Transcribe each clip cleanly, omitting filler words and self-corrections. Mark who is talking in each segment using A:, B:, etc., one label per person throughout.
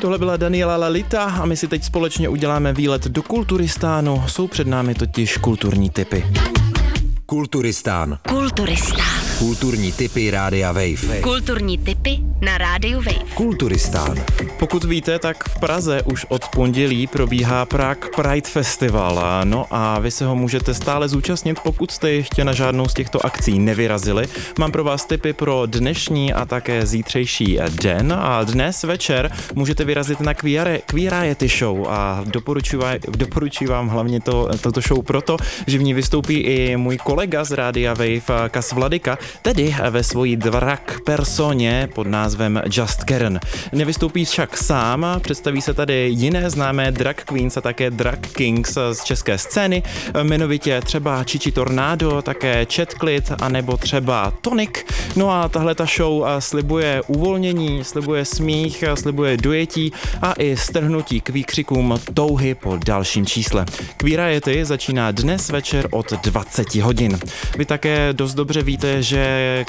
A: Tohle byla Daniela Lalita a my si teď společně uděláme výlet do Kulturistánu. Jsou před námi totiž kulturní tipy.
B: Kulturistán.
C: Kulturistán.
B: Kulturní tipy Rádia Wave.
C: Kulturní tipy na Rádiu Wave.
B: Kulturistán.
A: Pokud víte, tak v Praze už od pondělí probíhá Prague Pride Festival. No a vy se ho můžete stále zúčastnit, pokud jste ještě na žádnou z těchto akcí nevyrazili. Mám pro vás tipy pro dnešní a také zítřejší den. A dnes večer můžete vyrazit na Queeriety Show a doporučuji vám hlavně toto show proto, že v ní vystoupí i můj kolega z Rádia Wave, Kas Vladika, tedy ve svojí drag personě pod názvem Just Karen. Nevystoupí však sám, představí se tady jiné známé drag queens a také drag kings z české scény, jmenovitě třeba Chichi Tornado, také Chatclit, anebo třeba Tonic. No a tahle ta show slibuje uvolnění, slibuje smích, slibuje dojetí a i strhnutí k výkřikům touhy po dalším čísle. Queeriety začíná dnes večer od 20 hodin. Vy také dost dobře víte, že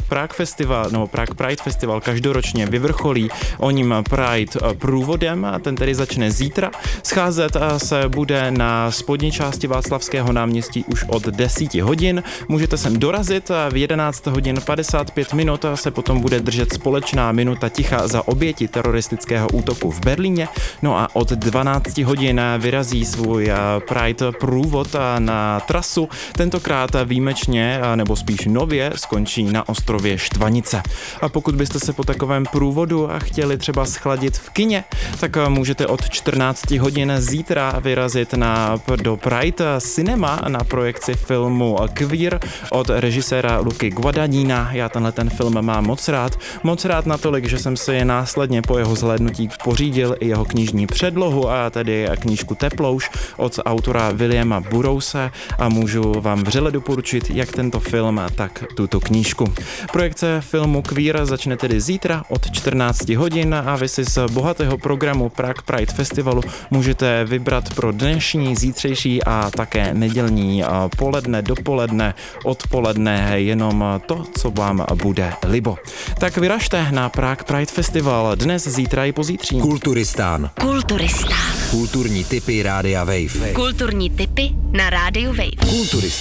A: Prague Pride Festival každoročně vyvrcholí oním Pride průvodem, a ten tedy začne zítra. Scházet se bude na spodní části Václavského náměstí už od 10 hodin. Můžete sem dorazit a v 11 hodin 55 minut se potom bude držet společná minuta ticha za oběti teroristického útoku v Berlíně. No a od 12 hodin vyrazí svůj Pride průvod na trasu. Tentokrát výjimečně, nebo spíš nově, skončí na ostrově Štvanice. A pokud byste se po takovém průvodu chtěli třeba schladit v kině, tak můžete od 14 hodin zítra vyrazit do Pride Cinema na projekci filmu Queer od režiséra Luky Guadagnina. Já ten film mám moc rád natolik, že jsem si následně po jeho zhlédnutí pořídil i jeho knižní předlohu, a tedy knížku Teplouš od autora Williama Burrouse, a můžu vám vřele doporučit jak tento film, tak tuto knížku. Projekce filmu Queer začne tedy zítra od 14 hodin a vy si z bohatého programu Prague Pride Festivalu můžete vybrat pro dnešní, zítřejší a také nedělní poledne, dopoledne, odpoledne jenom to, co vám bude libo. Tak vyražte na Prague Pride Festival dnes, zítra i pozítří.
B: Kulturistán.
C: Kulturistán.
B: Kulturní tipy Rádia Wave.
C: Kulturní tipy na Rádiu Wave.
B: Kulturistán.